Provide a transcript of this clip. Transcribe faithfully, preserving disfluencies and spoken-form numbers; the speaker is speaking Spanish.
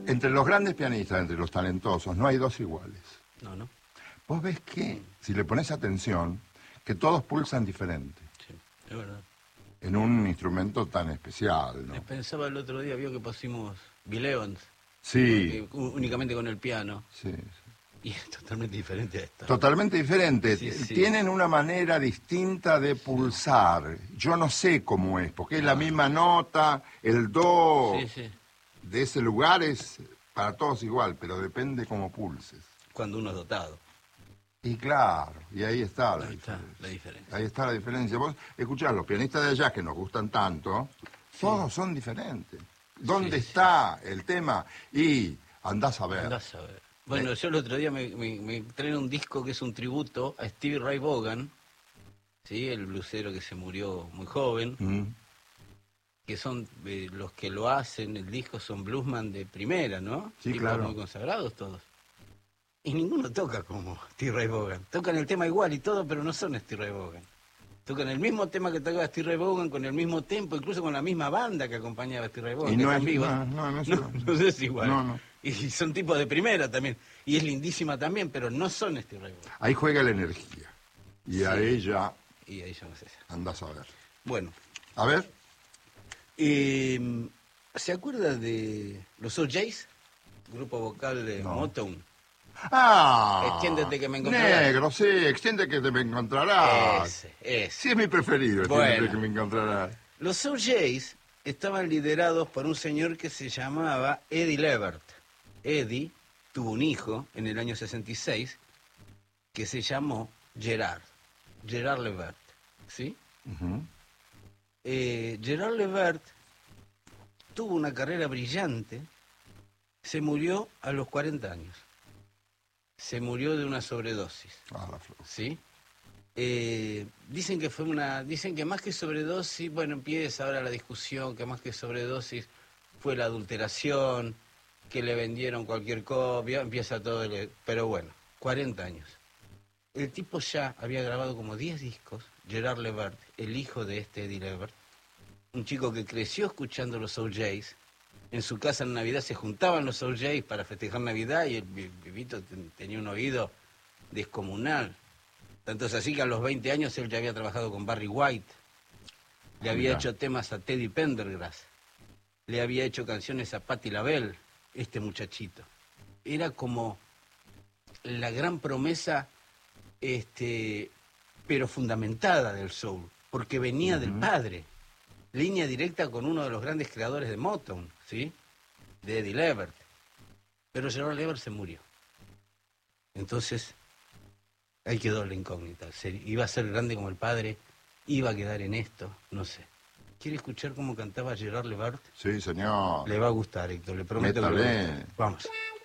Entre los grandes pianistas, entre los talentosos, no hay dos iguales. No, no. Vos ves que, si le pones atención, que todos pulsan diferente. Sí, es verdad. En un instrumento tan especial, ¿no? Me pensaba el otro día, vio que pusimos Bill Evans. Sí. Únicamente con el piano. Sí, sí. Y es totalmente diferente a esta. Totalmente diferente. Sí, sí. Tienen una manera distinta de pulsar. Yo no sé cómo es, porque es la misma nota, el do Sí, sí. de ese lugar es para todos igual, pero depende cómo pulses. Cuando uno es dotado. Y claro, y ahí está la Ahí está diferencia. la diferencia. Ahí está la diferencia. Vos escuchás, los pianistas de jazz que nos gustan tanto, sí, todos son diferentes. ¿Dónde sí, está sí. el tema? Y andás a ver. Andás a ver. Bueno, yo el otro día me, me, me traen un disco que es un tributo a Stevie Ray Vaughan, ¿sí? El blusero que se murió muy joven, Mm. que son eh, los que lo hacen, el disco son bluesman de primera, ¿no? Sí, Tipos claro. muy consagrados todos. Y ninguno toca como Stevie Ray Vaughan. Tocan el tema igual y todo, pero no son Stevie Ray Vaughan. Tocan el mismo tema que tocaba Stevie Ray Vaughan, con el mismo tempo, incluso con la misma banda que acompañaba a Stevie Ray Vaughan. Y que no están es, vivos. no, no, no es, no, no es igual. No, no. Y son tipos de primera también. Y es lindísima también, pero no son Stevie Ray Vaughan. Ahí juega la energía. Y Sí. a ella Y ahí yo no sé. andás a ver. Bueno, A ver. eh, ¿se acuerda de los O Js? Grupo vocal de No. Motown. ¡Ah! Extiéndete que me encontrarás. Negro, sí, extiende que te me encontrarás. Ese, ese. Sí, es mi preferido, extiéndete Bueno. que me encontrarás. Los O Js estaban liderados por un señor que se llamaba Eddie Levert. Eddie tuvo un hijo en el año sesenta y seis que se llamó Gerard. Gerard Levert, ¿sí? Uh-huh. Eh, Gerard Levert tuvo una carrera brillante, se murió a los cuarenta años. Se murió de una sobredosis, Ah, la flor. ¿sí? Eh, dicen que fue una, dicen que más que sobredosis, bueno, empieza ahora la discusión, que más que sobredosis fue la adulteración, que le vendieron cualquier copia, empieza todo, el, pero bueno, cuarenta años. El tipo ya había grabado como diez discos, Gerard Levert, el hijo de este Eddie Levert, un chico que creció escuchando los O Js. En su casa en Navidad se juntaban los O Js para festejar Navidad y el vivito tenía un oído descomunal. Tanto es así que a los veinte años él ya había trabajado con Barry White, le había hecho temas a Teddy Pendergrass, le había hecho canciones a Patti LaBelle, este muchachito. Era como la gran promesa, este, pero fundamentada del soul, porque venía uh-huh. del padre, línea directa con uno de los grandes creadores de Motown, ¿sí? De Eddie Levert. Pero Gerard Levert se murió. Entonces, ahí quedó la incógnita. ¿Iba a ser grande como el padre? ¿Iba a quedar en esto? No sé. ¿Quiere escuchar cómo cantaba Gerard Levert? Sí, señor. Le va a gustar, Héctor, le prometo. Métale. Que le va a gustar. Vamos.